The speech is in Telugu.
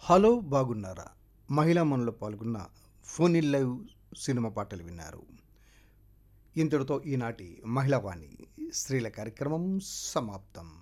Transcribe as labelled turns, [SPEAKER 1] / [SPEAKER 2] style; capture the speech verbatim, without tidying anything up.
[SPEAKER 1] హలో బాగున్నారా? మహిళా మనులు పాల్గొన్న ఫోన్ ఇన్ లైవ్ సినిమా పాటలు విన్నారు. ఇంతటితో ఈనాటి మహిళావాణి స్త్రీల కార్యక్రమం సమాప్తం.